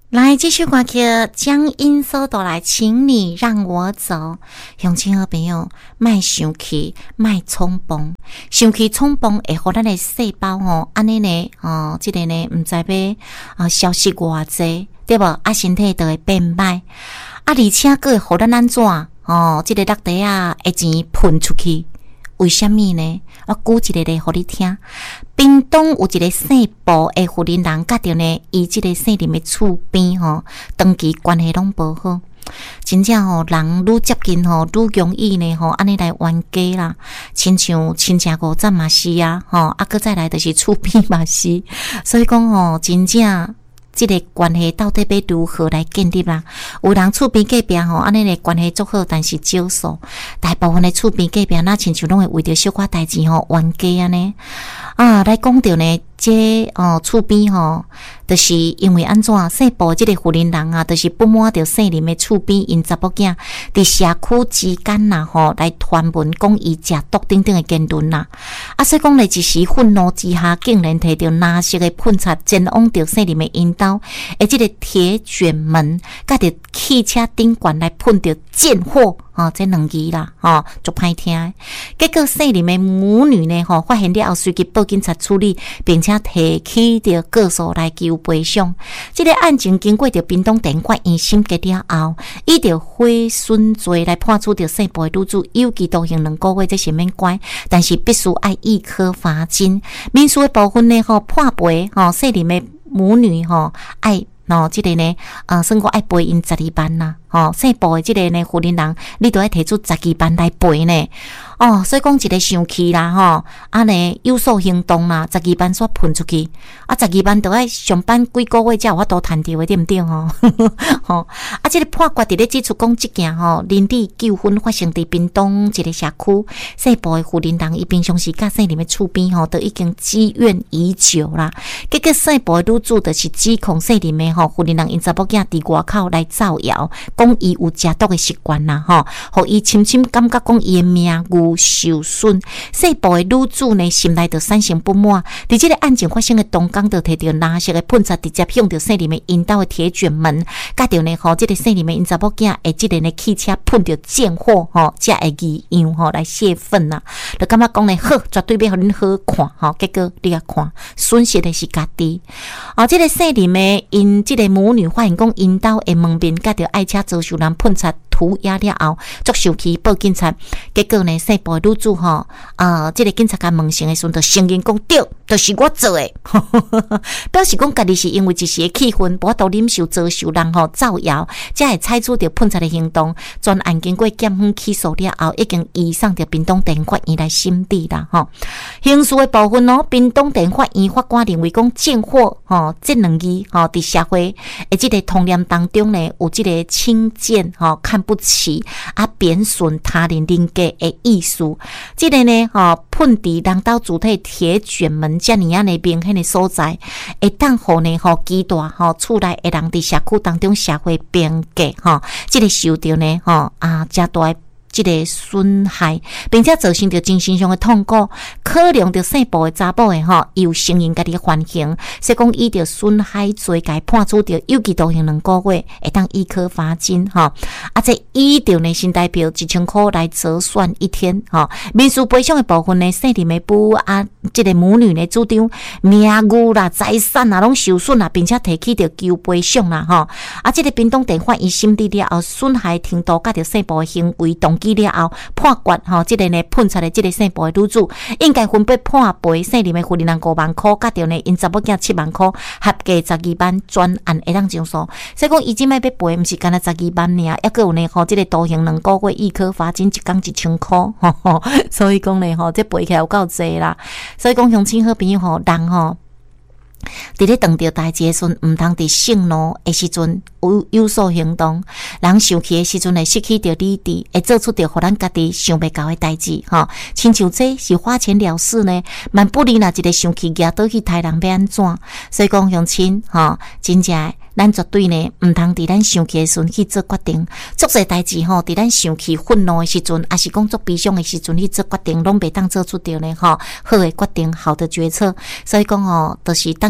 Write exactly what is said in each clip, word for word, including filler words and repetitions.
来，这首歌曲江阴搜到来，请你让我走。乡亲好朋友，莫生气，莫冲动，生气冲动会互咱的细胞吼，安尼呢，哦，这个呢，唔知要啊消息偌济，对无？啊，身体就会变歹，啊，而且佫会互咱安怎？哦，这个落地啊，会钱喷出去。为什么呢？我举一个例互你听。屏东有一个姓鲍的妇人人，甲着呢，伊即个姓林的厝边吼，长期关系拢无好，真正吼，人愈接近吼，愈容易呢吼，安尼来冤家啦。亲像亲情五站嘛是啊，吼，啊，搁再来就是厝边嘛是，所以讲吼，真正。这个关系到底要如何来建立啦？有人厝边隔壁吼，安尼个关系足好，但是少数。大部分的厝边隔壁，那亲像拢会为着小可代志吼冤家安尼。啊，来讲到呢，这哦厝边吼，就是因为安怎姓鲍这个妇人人啊，就是不满着姓林的厝边因查某囝伫社区之间呐吼，来传闻讲伊食毒等等的言论啦。啊，所以讲咧一时愤怒之下，竟然摕着蓝色的喷漆前往着姓林的因兜，而这个铁卷门，甲着汽车顶管来喷着贱货。哦，这两字啦，哦，足歹听。结果姓林的母女呢，吼、哦，发现了后，随即报警察处理，并且提起着告诉来求赔偿。这个案情经过着屏东地法院审结了后，以着毁损罪来判处着姓鲍的女主有期徒刑两个月，这是免关，但是必须爱一颗罚金。民事的部分呢，吼、哦、判赔，吼姓林的母女吼、哦、爱。喏，这个呢，呃，算我爱赔因十二万啦，吼、哦，姓鲍的这个呢，妇人人，你都要提出十二万来赔呢，哦，所以讲一个生气啦，吼，啊呢有所行动啦，十二万煞喷出去，啊，十二万都要上班几个月才有法度赚到的，对不对吼？吼，啊，这个判决伫咧指出讲，这件吼邻里纠纷发生伫屏东一个社区，姓鲍的妇人人伊平常时甲姓林的厝边吼，都已经积怨已久啦，结果姓鲍的女主就是指控姓林的。吼，妇人人因查某囝伫外口来造谣，讲伊有食毒的习惯啦，吼，互伊深深感觉讲伊的名誉受损。姓鲍的女主呢，心内就产生不满。伫这个案件发生的当天，就摕着蓝色的喷漆，直接向着姓林的因兜的铁卷门，甲着呢，吼，这个姓林的因查某囝的这个呢汽车喷着贱货，吼，才会异样吼来泄愤啦。就感觉讲呢，好，绝对要互恁好看，吼，结果你啊看，损失的是家己。哦，这个姓林的因。这个母女发现讲，因兜的门面甲着爱车遭受人喷漆涂鸦了后，足生气报警察。结果呢，姓鲍的女主吼，啊，这个警察甲问询的时阵，就承认讲对，就是我做的，表示讲家己是因为一时的气愤，无法度忍受遭受人吼造谣，才会采取着喷漆的行动。专案经过检方起诉了后，已经移送着屏东地法院来审理啦，吼。刑事的部分哦，屏东地法院法官认为讲贱货吼，这两字吼，伫社会。诶，这个通念当中呢，有这个轻贱、吼、哦、看不起啊、贬损他人人格的意思。这个呢，吼、哦、喷伫人兜主体铁卷门遮尔样的明显的所在，会当互呢，吼、哦、极大吼厝内的人伫社区当中社会边界吼，这个受到呢，吼、哦、啊，遮大。这个损害，并且造成着精神上的痛苦，可能着姓鲍的查某的吼，有承认家己的犯行，所以讲伊着损害罪，该判处着有期徒刑两个月，会当一颗罚金吼。啊，这伊着呢，新台币一千块来折算一天吼。民事赔偿的部分呢，姓林的母啊，这个母女呢主张名誉啦、财产啊拢受损啦，并且提起着求赔偿啦吼。啊，这个屏东地法院审理了后，损害程度甲着姓鲍的行为动机。了后判决吼，这个呢喷出来，这个姓鲍的女主应该分别判赔姓林的妇人人五万块，甲着呢因查某囝七万块，合计十二万，专案会当上诉。所以讲，伊即摆要赔，毋是干那十二万尔，抑个有呢吼，这个徒刑两个月，一颗罚金一工一千块，吼吼。所以讲呢吼，这赔起来有够济啦。所以讲，乡亲好朋友吼，人吼。伫咧当着代志的时阵，毋通伫盛怒的时阵有有所行动。人生气的时阵会失去着理智，会做出着互咱家己想袂到的代志。吼，亲像这是花钱了事呢，万不利若一个生气举倒去杀人要安怎？所以讲乡亲，吼，真正。咱绝对呢，毋通伫咱生气的时阵去做决定。足侪代志吼，伫咱生气、愤怒的时阵，也是讲足悲伤的时阵去做决定，拢袂当做出着呢吼好的决定、好的决策。所以讲哦，就是等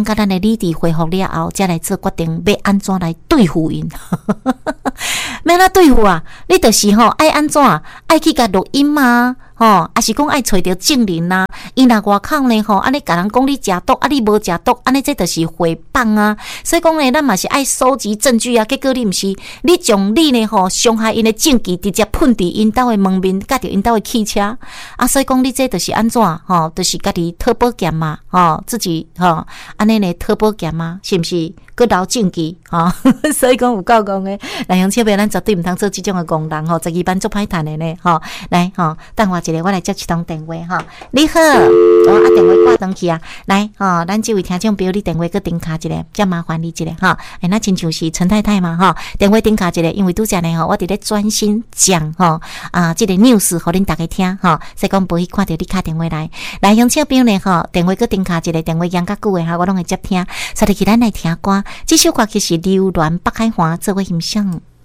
甲咱的理智恢复了后，才来做决定要安怎来对付因。要哪对付啊？你就是吼爱安怎？爱去甲录音嘛？吼，还是讲爱找着证人呐？因若外口呢吼，安尼甲人讲你食毒，啊你无食毒，安尼这就是诽谤啊！所以讲呢，咱嘛是爱收集证据啊。结果你毋是，你将你呢吼伤害因的证据直接喷伫因兜的门面，甲着因兜的汽车啊！所以讲你这就是安怎吼，就是家己讨保险嘛，吼自己吼安尼呢讨保险嘛，是毋是？搁留证据吼，所以讲有够讲诶，来乡亲朋友，咱绝对毋通做即种诶戆人吼，十二班做歹趁诶呢吼，来吼，等我一下，我来接一通电话吼。你好，哦啊电话挂断去啊，来吼，咱即位听众朋友，你电话搁顶卡一个，遮麻烦你一个吼，诶，那亲像是陈太太嘛吼，电话顶卡一个，因为拄则呢吼，我伫咧专心讲吼啊，即个 news 互恁大家听吼，所以讲无去看到你打电话来，来乡亲朋友呢吼，电话搁顶卡一个，电话响较久诶哈，我拢会接听，所以咱来听歌。这首歌曲是《流连北海岸》，做伙欣赏。